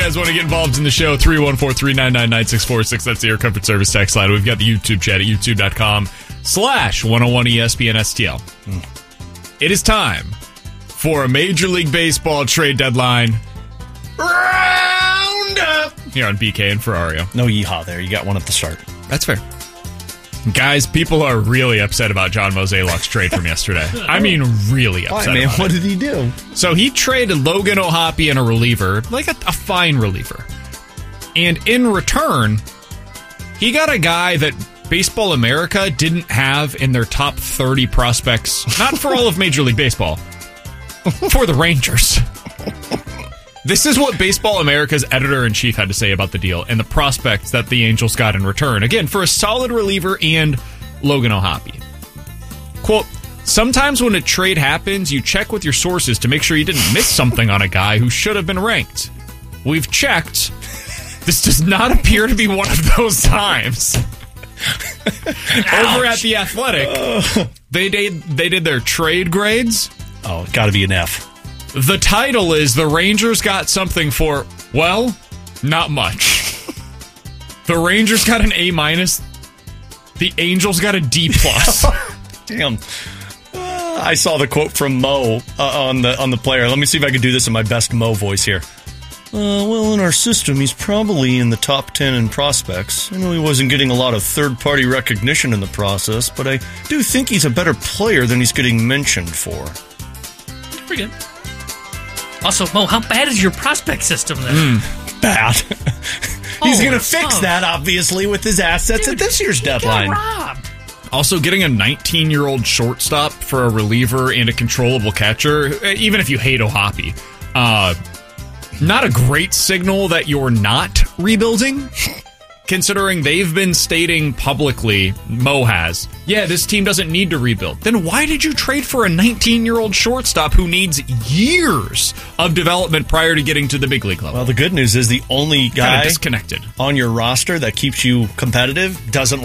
guys want to get involved in the show, 314-399-9646. That's the Air Comfort Service text line. We've got the YouTube chat at youtube.com/101ESPN-STL. It is time for a Major League Baseball trade deadline roundup here on BK and Ferrario. No yeehaw there. You got one at the start. That's fair. Guys, people are really upset about John Mozeliak's trade from yesterday. I mean, really upset. Why, man? About What it. did he do? So he traded Logan O'Hoppe and a reliever, like a fine reliever. And in return, he got a guy that Baseball America didn't have in their top 30 prospects, not for all of Major League Baseball, for the Rangers. This is what Baseball America's editor-in-chief had to say about the deal and the prospects that the Angels got in return. Again, for a solid reliever and Logan O'Hoppe. Quote, sometimes when a trade happens, you check with your sources to make sure you didn't miss something on a guy who should have been ranked. We've checked. This does not appear to be one of those times. Over at The Athletic, they did their trade grades. Oh, it's got to be an F. The title is The Rangers Got Something for, well, not much. The Rangers got an A-. The Angels got a D+. Damn. I saw the quote from Mo on the player. Let me see if I can do this in my best Mo voice here. Well, in our system, he's probably in the top 10 in prospects. I know he wasn't getting a lot of third-party recognition in the process, but I do think he's a better player than he's getting mentioned for. Pretty good. Also, Mo, how bad is your prospect system then? Bad. He's going to fix son. that, obviously, with his assets at this year's deadline. Robbed. Also, getting a 19-year-old shortstop for a reliever and a controllable catcher, even if you hate O'Hoppe, not a great signal that you're not rebuilding, considering they've been stating publicly, Mo has, yeah, this team doesn't need to rebuild. Then why did you trade for a 19-year-old shortstop who needs years of development prior to getting to the big league level? Well, the good news is the only guy disconnected on your roster that keeps you competitive doesn't